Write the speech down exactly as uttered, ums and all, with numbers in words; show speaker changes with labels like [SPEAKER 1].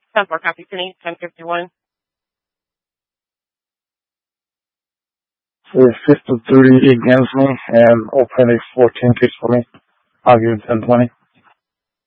[SPEAKER 1] ten four, copy, Penny, ten fifty-one.
[SPEAKER 2] So fifth of three against me, and open a fourteen case for me. I'll give it ten twenty.